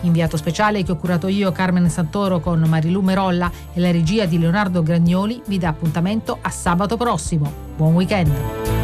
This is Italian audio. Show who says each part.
Speaker 1: Inviato speciale che ho curato io, Carmen Santoro, con Marilu Merolla, e la regia di Leonardo Gragnoli vi dà appuntamento a sabato prossimo. Buon weekend!